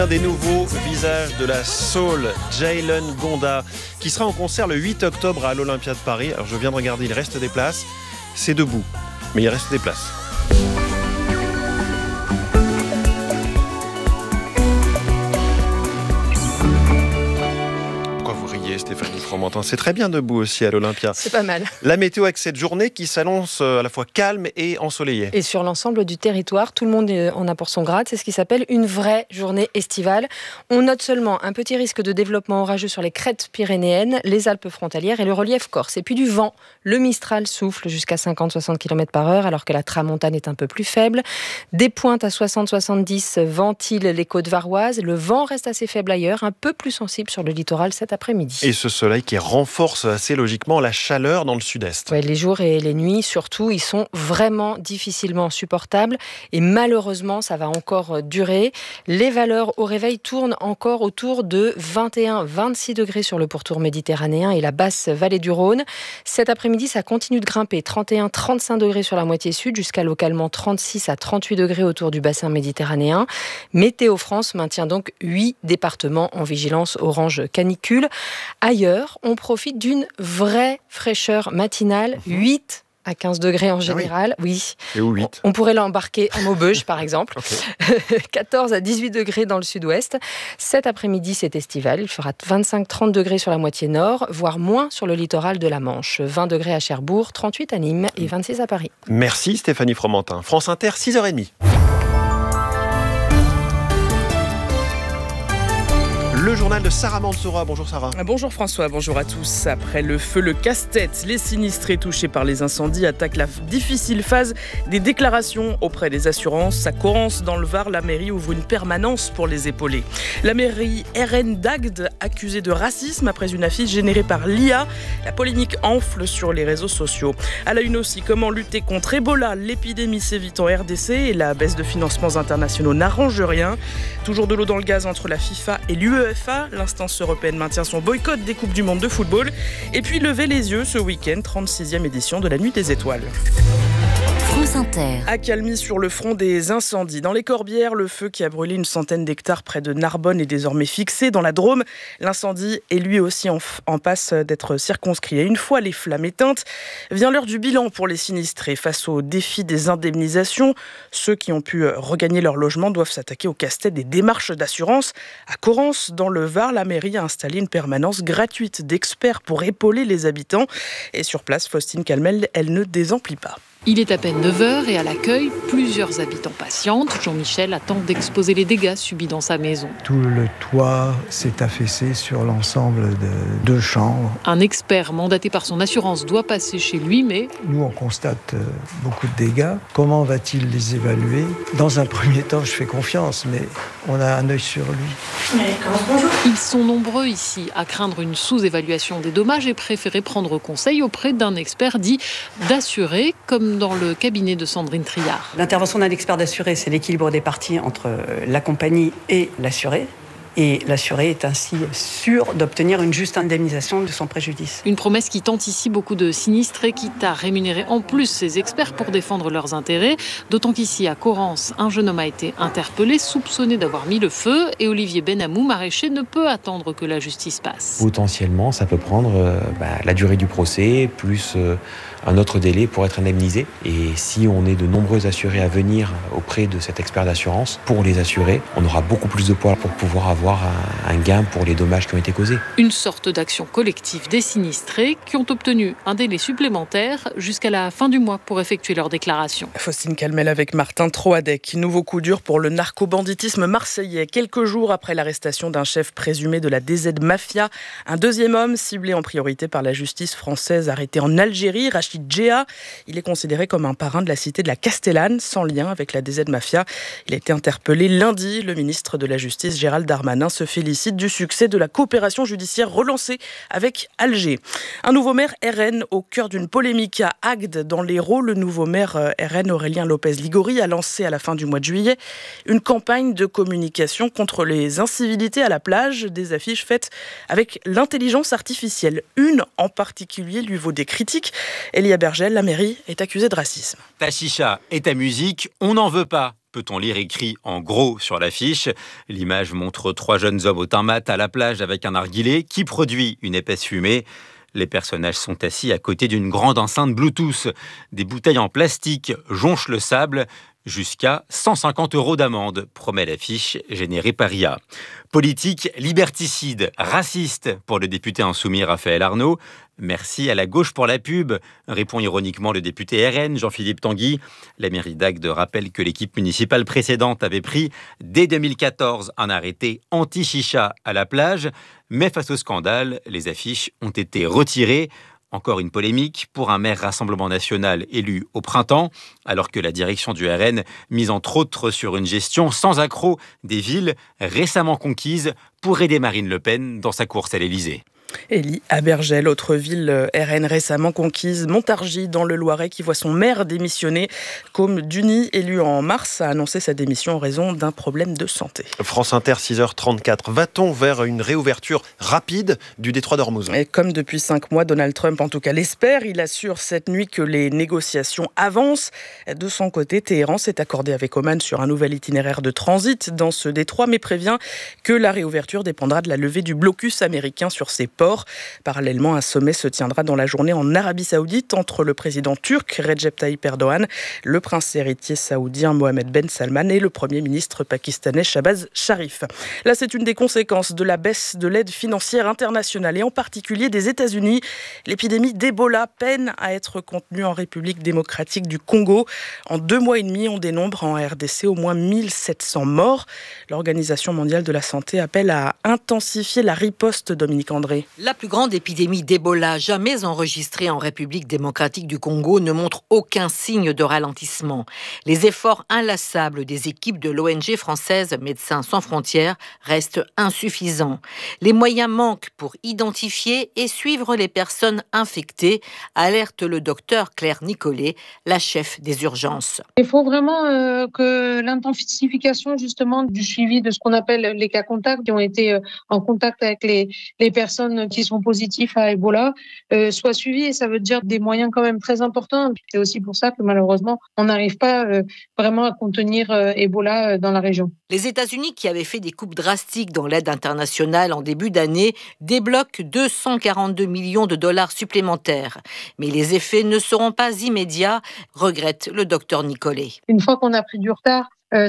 Un des nouveaux visages de la soul, Jalen Gonda, qui sera en concert le 8 octobre à l'Olympia de Paris. Alors je viens de regarder, il reste des places. C'est debout, mais il reste des places. Stéphanie Fromentin, c'est très bien debout aussi à l'Olympia. C'est pas mal. La météo avec cette journée qui s'annonce à la fois calme et ensoleillée. Et sur l'ensemble du territoire, tout le monde en a pour son grade. C'est ce qui s'appelle une vraie journée estivale. On note seulement un petit risque de développement orageux sur les crêtes pyrénéennes, les Alpes frontalières et le relief corse. Et puis du vent. Le Mistral souffle jusqu'à 50-60 km/h alors que la tramontane est un peu plus faible. Des pointes à 60-70 ventilent les côtes varoises. Le vent reste assez faible ailleurs, un peu plus sensible sur le littoral cet après-midi. Et ce soleil qui renforce assez logiquement la chaleur dans le sud-est. Ouais, les jours et les nuits, surtout, ils sont vraiment difficilement supportables. Et malheureusement, ça va encore durer. Les valeurs au réveil tournent encore autour de 21-26 degrés sur le pourtour méditerranéen et la basse vallée du Rhône. Cet après-midi, ça continue de grimper. 31-35 degrés sur la moitié sud, jusqu'à localement 36 à 38 degrés autour du bassin méditerranéen. Météo France maintient donc 8 départements en vigilance orange canicule. Ailleurs, on profite d'une vraie fraîcheur matinale, 8 à 15 degrés en général, oui. Et où 8 On pourrait l'embarquer à Maubeuge, par exemple. Okay. 14 à 18 degrés dans le sud-ouest. Cet après-midi, c'est estival. Il fera 25-30 degrés sur la moitié nord, voire moins sur le littoral de la Manche. 20 degrés à Cherbourg, 38 à Nîmes et 26 à Paris. Merci Stéphanie Fromentin. France Inter, 6h30. Le journal de Sarah Mansoura. Bonjour Sarah. Bonjour François, bonjour à tous. Après le feu, le casse-tête, les sinistrés touchés par les incendies attaquent la difficile phase des déclarations auprès des assurances. À Correns, dans le Var, la mairie ouvre une permanence pour les épauler. La mairie RN d'Agde, accusée de racisme après une affiche générée par l'IA. La polémique enfle sur les réseaux sociaux. À la une aussi, comment lutter contre Ebola. L'épidémie sévit en RDC et la baisse de financements internationaux n'arrange rien. Toujours de l'eau dans le gaz entre la FIFA et l'UEFA. L'instance européenne maintient son boycott des Coupes du Monde de football. Et puis lever les yeux ce week-end, 36e édition de la Nuit des Étoiles. France Inter. Accalmie sur le front des incendies. Dans les Corbières, le feu qui a brûlé une centaine d'hectares près de Narbonne est désormais fixé. Dans la Drôme, l'incendie est lui aussi en passe d'être circonscrit. Et une fois les flammes éteintes, vient l'heure du bilan pour les sinistrés. Face au défi des indemnisations, ceux qui ont pu regagner leur logement doivent s'attaquer au casse-tête des démarches d'assurance. À Correns, dans le Var, la mairie a installé une permanence gratuite d'experts pour épauler les habitants. Et sur place, Faustine Calmel, elle ne désemplit pas. Il est à peine 9h et à l'accueil, plusieurs habitants patientent. Jean-Michel attend d'exposer les dégâts subis dans sa maison. Tout le toit s'est affaissé sur l'ensemble de 2 chambres. Un expert mandaté par son assurance doit passer chez lui, mais... Nous, on constate beaucoup de dégâts. Comment va-t-il les évaluer ? Dans un premier temps, je fais confiance, mais on a un œil sur lui. Ils sont nombreux ici à craindre une sous-évaluation des dommages et préférer prendre conseil auprès d'un expert dit d'assuré, comme dans le cabinet de Sandrine Triard. L'intervention d'un expert d'assuré, c'est l'équilibre des parties entre la compagnie et l'assuré. Et l'assuré est ainsi sûr d'obtenir une juste indemnisation de son préjudice. Une promesse qui tente ici beaucoup de sinistrés, quitte à rémunérer en plus ces experts pour défendre leurs intérêts. D'autant qu'ici, à Correns, un jeune homme a été interpellé, soupçonné d'avoir mis le feu. Et Olivier Benamou, maraîcher, ne peut attendre que la justice passe. Potentiellement, ça peut prendre la durée du procès, plus un autre délai pour être indemnisé. Et si on est de nombreux assurés à venir auprès de cet expert d'assurance, pour les assurés, on aura beaucoup plus de poids pour pouvoir avoir un gain pour les dommages qui ont été causés. Une sorte d'action collective des sinistrés qui ont obtenu un délai supplémentaire jusqu'à la fin du mois pour effectuer leur déclaration. Faustine Calmel avec Martin Troadec. Nouveau coup dur pour le narco-banditisme marseillais. Quelques jours après l'arrestation d'un chef présumé de la DZ Mafia, un deuxième homme ciblé en priorité par la justice française arrêté en Algérie, Rachid Djéha. Il est considéré comme un parrain de la cité de la Castellane, sans lien avec la DZ Mafia. Il a été interpellé lundi. Le ministre de la Justice, Gérald Darmanin, se félicite du succès de la coopération judiciaire relancée avec Alger. Un nouveau maire RN au cœur d'une polémique à Agde, dans l'Hérault. Le nouveau maire RN, Aurélien Lopez-Ligori, a lancé à la fin du mois de juillet une campagne de communication contre les incivilités à la plage. Des affiches faites avec l'intelligence artificielle. Une en particulier lui vaut des critiques. Elia Bergel, la mairie est accusée de racisme. Ta chicha et ta musique, on n'en veut pas. peut-on lire écrit en gros sur l'affiche. L'image montre 3 jeunes hommes au teint mat à la plage avec un narguilé qui produit une épaisse fumée. Les personnages sont assis à côté d'une grande enceinte Bluetooth. Des bouteilles en plastique jonchent le sable. Jusqu'à 150 € d'amende, promet l'affiche générée par IA. Politique liberticide, raciste pour le député insoumis Raphaël Arnaud. Merci à la gauche pour la pub, répond ironiquement le député RN Jean-Philippe Tanguy. La mairie d'Agde rappelle que l'équipe municipale précédente avait pris dès 2014 un arrêté anti-chicha à la plage. Mais face au scandale, les affiches ont été retirées. Encore une polémique pour un maire Rassemblement National élu au printemps, alors que la direction du RN mise entre autres sur une gestion sans accroc des villes récemment conquises pour aider Marine Le Pen dans sa course à l'Élysée. Élie Abergel, autre ville RN récemment conquise, Montargis dans le Loiret, qui voit son maire démissionner. Côme Duny, élu en mars, a annoncé sa démission en raison d'un problème de santé. France Inter, 6h34. Va-t-on vers une réouverture rapide du détroit d'Ormuz ? Et comme depuis 5 mois, Donald Trump en tout cas l'espère. Il assure cette nuit que les négociations avancent. De son côté, Téhéran s'est accordé avec Oman sur un nouvel itinéraire de transit dans ce détroit, mais prévient que la réouverture dépendra de la levée du blocus américain sur ses ports. Parallèlement, un sommet se tiendra dans la journée en Arabie Saoudite entre le président turc Recep Tayyip Erdogan, le prince héritier saoudien Mohammed Ben Salman et le premier ministre pakistanais Shahbaz Sharif. Là, c'est une des conséquences de la baisse de l'aide financière internationale et en particulier des États-Unis. L'épidémie d'Ebola peine à être contenue en République démocratique du Congo. En 2 mois et demi, on dénombre en RDC au moins 1700 morts. L'Organisation mondiale de la santé appelle à intensifier la riposte, Dominique André. La plus grande épidémie d'Ebola jamais enregistrée en République démocratique du Congo ne montre aucun signe de ralentissement. Les efforts inlassables des équipes de l'ONG française Médecins sans frontières restent insuffisants. Les moyens manquent pour identifier et suivre les personnes infectées, alerte le docteur Claire Nicollet, la chef des urgences. Il faut vraiment que l'intensification justement du suivi de ce qu'on appelle les cas contacts qui ont été en contact avec les personnes qui sont positifs à Ebola soit suivi, et ça veut dire des moyens quand même très importants. C'est aussi pour ça que malheureusement on n'arrive pas vraiment à contenir Ebola dans la région. Les États-Unis, qui avaient fait des coupes drastiques dans l'aide internationale en début d'année, débloquent 242 millions de dollars supplémentaires. Mais les effets ne seront pas immédiats, regrette le docteur Nicollet. Une fois qu'on a pris du retard,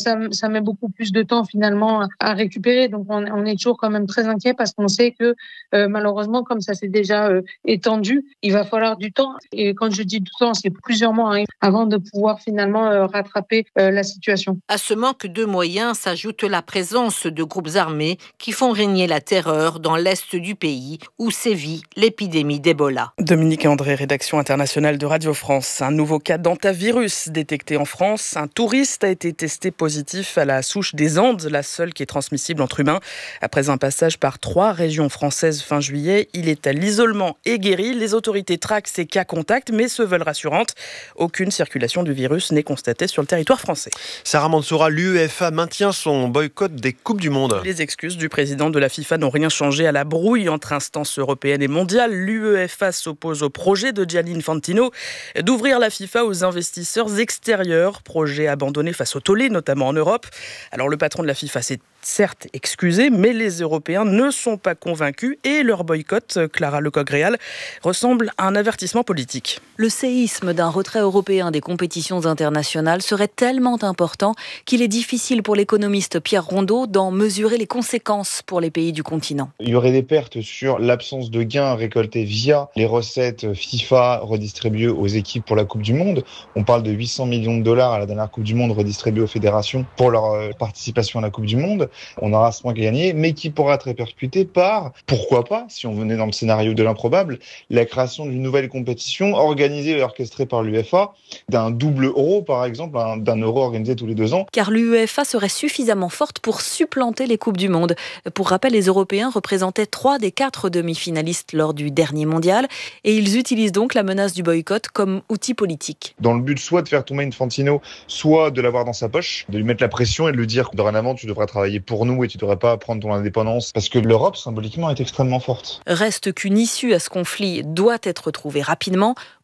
ça met beaucoup plus de temps finalement à récupérer. Donc on est toujours quand même très inquiet parce qu'on sait que malheureusement, comme ça s'est déjà étendu, il va falloir du temps. Et quand je dis du temps, c'est plusieurs mois avant de pouvoir finalement rattraper la situation. À ce manque de moyens s'ajoute la présence de groupes armés qui font régner la terreur dans l'est du pays où sévit l'épidémie d'Ebola. Dominique André, rédaction internationale de Radio France. Un nouveau cas d'hantavirus détecté en France. Un touriste a été testé positif à la souche des Andes, la seule qui est transmissible entre humains. Après un passage par 3 régions françaises fin juillet, il est à l'isolement et guéri. Les autorités traquent ces cas contacts, mais se veulent rassurantes. Aucune circulation du virus n'est constatée sur le territoire français. Sarah Mansoura, l'UEFA maintient son boycott des Coupes du Monde. Les excuses du président de la FIFA n'ont rien changé à la brouille entre instances européennes et mondiales. L'UEFA s'oppose au projet de Gianni Infantino d'ouvrir la FIFA aux investisseurs extérieurs. Projet abandonné face au tollé, notamment en Europe. Alors le patron de la FIFA s'est certes excusé, mais les Européens ne sont pas convaincus et leur boycott, Clara Lecoq-Réal, ressemble à un avertissement politique. Le séisme d'un retrait européen des compétitions internationales serait tellement important qu'il est difficile pour l'économiste Pierre Rondeau d'en mesurer les conséquences pour les pays du continent. Il y aurait des pertes sur l'absence de gains récoltés via les recettes FIFA redistribuées aux équipes pour la Coupe du Monde. On parle de 800 millions de dollars à la dernière Coupe du Monde redistribués aux fédérations pour leur participation à la Coupe du Monde. On aura ce point à gagner, mais qui pourra être répercuté par, pourquoi pas, si on venait dans le scénario de l'improbable, la création d'une nouvelle compétition organisée et orchestrée par l'UEFA, d'un double euro par exemple, d'un euro organisé tous les 2 ans. Car l'UEFA serait suffisamment forte pour supplanter les Coupes du Monde. Pour rappel, les Européens représentaient 3 des 4 demi-finalistes lors du dernier mondial et ils utilisent donc la menace du boycott comme outil politique. Dans le but soit de faire tomber Infantino, soit de l'avoir dans sa poche, de lui mettre la pression et de lui dire dorénavant tu devras travailler pour nous et tu ne devrais pas prendre ton indépendance parce que l'Europe symboliquement est extrêmement forte. Reste qu'une issue à ce conflit doit être trouvée rapidement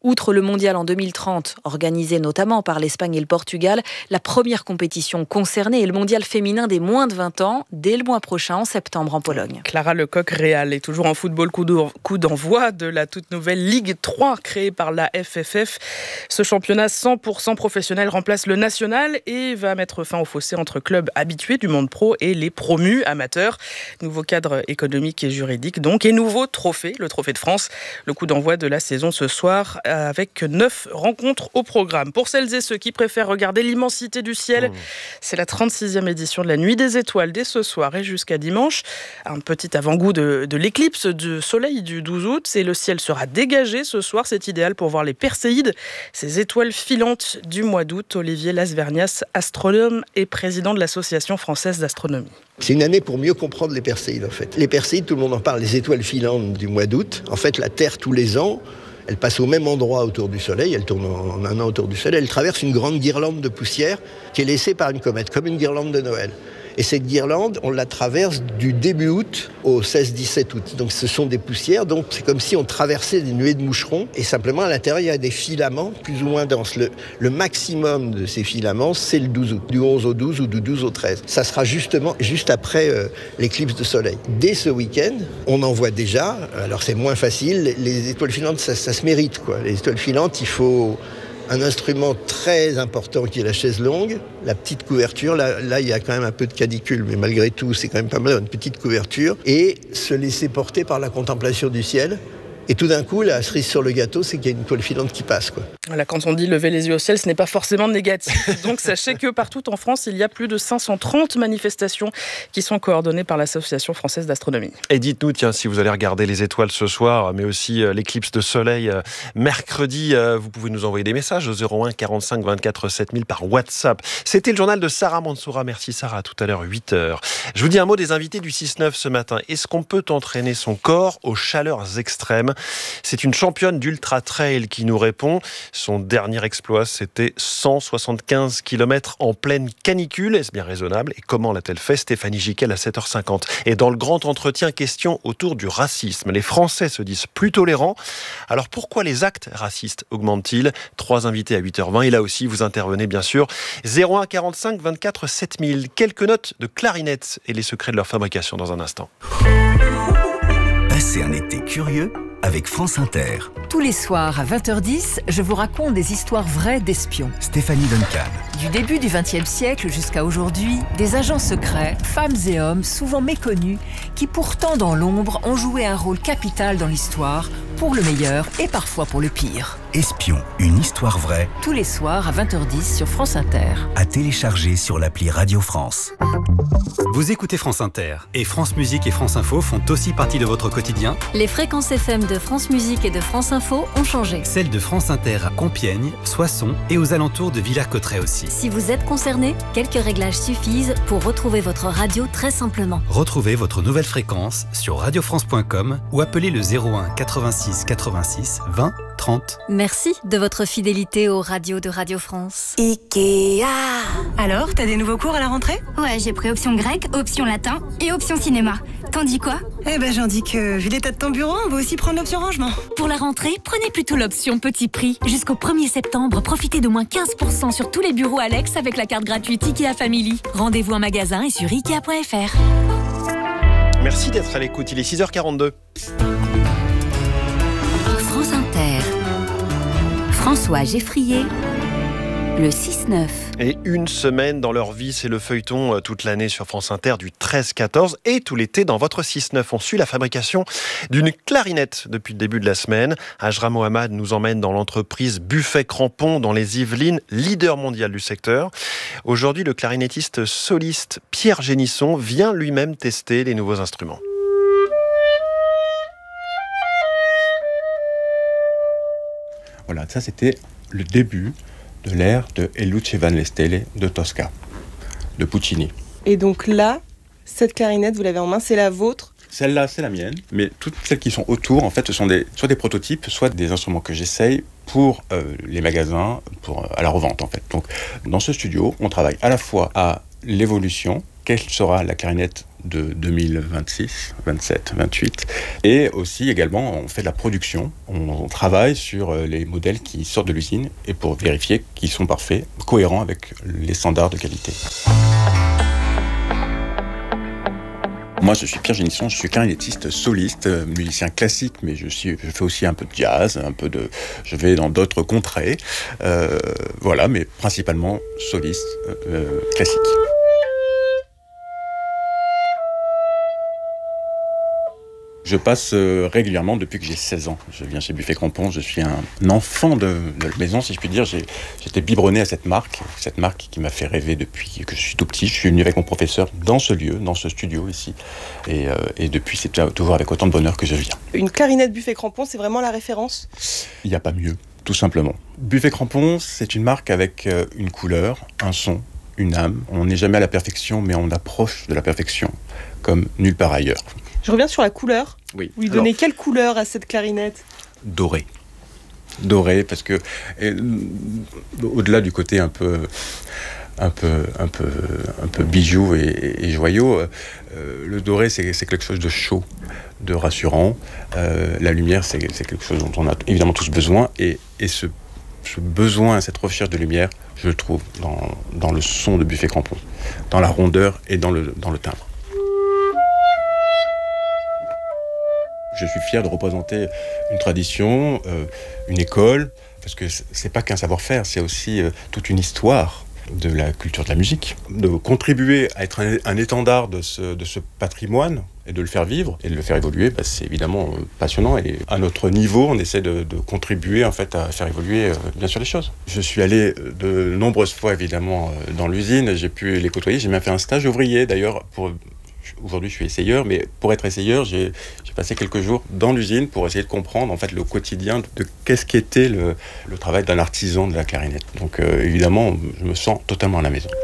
Outre le mondial en 2030, organisé notamment par l'Espagne et le Portugal, la première compétition concernée est le mondial féminin des moins de 20 ans, dès le mois prochain, en septembre, en Pologne. Clara Lecoq-Réal est toujours en football, coup d'envoi de la toute nouvelle Ligue 3 créée par la FFF. Ce championnat 100% professionnel remplace le national et va mettre fin au fossé entre clubs habitués du monde pro et les promus amateurs. Nouveau cadre économique et juridique donc, et nouveau trophée, le trophée de France. Le coup d'envoi de la saison ce soir avec 9 rencontres au programme. Pour celles et ceux qui préfèrent regarder l'immensité du ciel, c'est la 36e édition de la Nuit des Étoiles dès ce soir et jusqu'à dimanche. Un petit avant-goût de l'éclipse du soleil du 12 août. Et le ciel sera dégagé ce soir. C'est idéal pour voir les Perséides, ces étoiles filantes du mois d'août. Olivier Lasvernias, astronome et président de l'Association française d'astronomie. C'est une année pour mieux comprendre les Perséides en fait. Les Perséides, tout le monde en parle, les étoiles filantes du mois d'août. En fait, la Terre, tous les ans, elle passe au même endroit autour du Soleil, elle tourne en un an autour du Soleil, elle traverse une grande guirlande de poussière qui est laissée par une comète, comme une guirlande de Noël. Et cette guirlande, on la traverse du début août au 16-17 août. Donc ce sont des poussières, donc c'est comme si on traversait des nuées de moucherons. Et simplement à l'intérieur, il y a des filaments plus ou moins denses. Le maximum de ces filaments, c'est le 12 août, du 11 au 12 ou du 12 au 13. Ça sera justement juste après l'éclipse de soleil. Dès ce week-end, on en voit déjà. Alors c'est moins facile. Les étoiles filantes, ça se mérite, quoi. Les étoiles filantes, il faut un instrument très important qui est la chaise longue, la petite couverture, là il y a quand même un peu de canicule, mais malgré tout c'est quand même pas mal, une petite couverture, et se laisser porter par la contemplation du ciel. Et tout d'un coup, la cerise sur le gâteau, c'est qu'il y a une étoile filante qui passe, quoi. Voilà, quand on dit lever les yeux au ciel, ce n'est pas forcément négatif. Donc sachez que partout en France, il y a plus de 530 manifestations qui sont coordonnées par l'Association française d'astronomie. Et dites-nous, tiens, si vous allez regarder les étoiles ce soir, mais aussi l'éclipse de soleil mercredi, vous pouvez nous envoyer des messages au 01 45 24 7000 par WhatsApp. C'était le journal de Sarah Mansoura. Merci Sarah, à tout à l'heure, 8h. Je vous dis un mot des invités du 6-9 ce matin. Est-ce qu'on peut entraîner son corps aux chaleurs extrêmes ? C'est une championne d'ultra-trail qui nous répond. Son dernier exploit, c'était 175 km en pleine canicule. Est-ce bien raisonnable ? Et comment l'a-t-elle fait ? Stéphanie Giquel à 7h50. Et dans le grand entretien, question autour du racisme. Les Français se disent plus tolérants. Alors pourquoi les actes racistes augmentent-ils ? 3 invités à 8h20. Et là aussi, vous intervenez bien sûr. 01 45 24 7000. Quelques notes de clarinette et les secrets de leur fabrication dans un instant. Passez un été curieux avec France Inter. Tous les soirs à 20h10, je vous raconte des histoires vraies d'espions. Stéphanie Duncan. Du début du XXe siècle jusqu'à aujourd'hui, des agents secrets, femmes et hommes souvent méconnus, qui pourtant dans l'ombre ont joué un rôle capital dans l'histoire, pour le meilleur et parfois pour le pire. Espion, une histoire vraie. Tous les soirs à 20h10 sur France Inter. À télécharger sur l'appli Radio France. Vous écoutez France Inter et France Musique et France Info font aussi partie de votre quotidien. Les fréquences FM de France Musique et de France Info ont changé. Celles de France Inter à Compiègne, Soissons et aux alentours de Villers-Cotterêts aussi. Si vous êtes concerné, quelques réglages suffisent pour retrouver votre radio très simplement. Retrouvez votre nouvelle fréquence sur radiofrance.com ou appelez le 01 86 86 20 30. Merci de votre fidélité aux radios de Radio France. Ikea. Alors, t'as des nouveaux cours à la rentrée ? Ouais, j'ai pris option grec, option latin et option cinéma. T'en dis quoi ? Eh ben, j'en dis que, vu l'état de ton bureau, on va aussi prendre l'option rangement. Pour la rentrée, prenez plutôt l'option petit prix. Jusqu'au 1er septembre, profitez de moins 15% sur tous les bureaux Alex avec la carte gratuite Ikea Family. Rendez-vous en magasin et sur Ikea.fr. Merci d'être à l'écoute, il est 6h42. France Inter. François Geffrier, le 6-9. Et une semaine dans leur vie, c'est le feuilleton toute l'année sur France Inter du 13-14 et tout l'été dans votre 6-9. On suit la fabrication d'une clarinette depuis le début de la semaine. Ajra Mohamed nous emmène dans l'entreprise Buffet Crampon dans les Yvelines, leader mondial du secteur. Aujourd'hui, le clarinettiste soliste Pierre Génisson vient lui-même tester les nouveaux instruments. Voilà, ça c'était le début de l'ère de E Luce van le Stelle de Tosca, de Puccini. Et donc là, cette clarinette, vous l'avez en main, c'est la vôtre ? Celle-là, c'est la mienne, mais toutes celles qui sont autour, en fait, ce sont soit des prototypes, soit des instruments que j'essaye pour les magasins, à la revente, en fait. Donc, dans ce studio, on travaille à la fois à l'évolution quelle sera la clarinette de 2026, 27, 28. Et aussi, également, on fait de la production. On travaille sur les modèles qui sortent de l'usine et pour vérifier qu'ils sont parfaits, cohérents avec les standards de qualité. Moi, je suis Pierre Génisson, je suis clarinettiste soliste, musicien classique, mais je fais aussi un peu de jazz, je vais dans d'autres contrées, voilà, mais principalement soliste, classique. Je passe régulièrement depuis que j'ai 16 ans. Je viens chez Buffet Crampon, je suis un enfant de la maison, si je puis dire. J'étais biberonné à cette marque qui m'a fait rêver depuis que je suis tout petit. Je suis venu avec mon professeur dans ce lieu, dans ce studio ici. Et depuis, c'est toujours avec autant de bonheur que je viens. Une clarinette Buffet Crampon, c'est vraiment la référence ? Il n'y a pas mieux, tout simplement. Buffet Crampon, c'est une marque avec une couleur, un son, une âme. On n'est jamais à la perfection, mais on approche de la perfection comme nulle part ailleurs. Je reviens sur la couleur. Oui. Vous lui donnez quelle couleur à cette clarinette ? Doré. Doré, parce que au-delà du côté un peu bijou et joyau, le doré c'est quelque chose de chaud, de rassurant. La lumière c'est quelque chose dont on a évidemment tous besoin et ce besoin, cette recherche de lumière, je le trouve dans le son de Buffet Crampon, dans la rondeur et dans le timbre. Je suis fier de représenter une tradition, une école, parce que c'est pas qu'un savoir-faire, c'est aussi toute une histoire de la culture de la musique. De contribuer à être un étendard de ce patrimoine et de le faire vivre et de le faire évoluer, c'est évidemment passionnant. Et à notre niveau, on essaie de contribuer en fait à faire évoluer bien sûr les choses. Je suis allé de nombreuses fois évidemment dans l'usine, j'ai pu les côtoyer, j'ai même fait un stage ouvrier d'ailleurs Aujourd'hui, je suis essayeur, mais pour être essayeur, j'ai passé quelques jours dans l'usine pour essayer de comprendre en fait le quotidien de qu'est-ce qu'était le travail d'un artisan de la clarinette. Donc évidemment, je me sens totalement à la maison.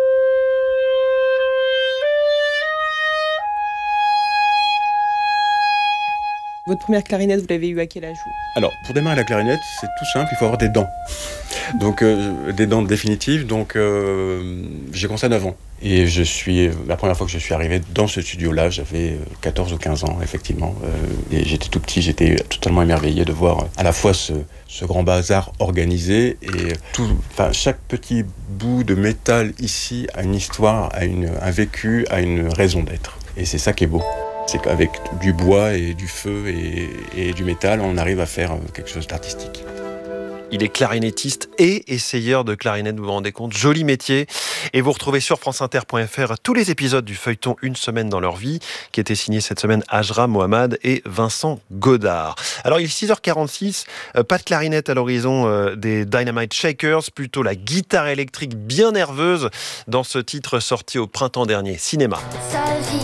Votre première clarinette, vous l'avez eue à quel âge ? Alors, pour démarrer la clarinette, c'est tout simple, il faut avoir des dents. Donc, des dents définitives. Donc, j'ai commencé à 9 ans. Et la première fois que je suis arrivé dans ce studio-là, j'avais 14 ou 15 ans, effectivement. Et j'étais tout petit, j'étais totalement émerveillé de voir à la fois ce grand bazar organisé et chaque petit bout de métal ici a une histoire, a un vécu, a une raison d'être. Et c'est ça qui est beau. C'est qu'avec du bois et du feu et du métal, on arrive à faire quelque chose d'artistique. Il est clarinettiste et essayeur de clarinette, vous vous rendez compte, joli métier. Et vous retrouvez sur franceinter.fr tous les épisodes du feuilleton Une semaine dans leur vie, qui était signé cette semaine Ajra Mohamed et Vincent Godard. Alors il est 6h46, pas de clarinette à l'horizon des Dynamite Shakers, plutôt la guitare électrique bien nerveuse dans ce titre sorti au printemps dernier, Cinéma. Sa vie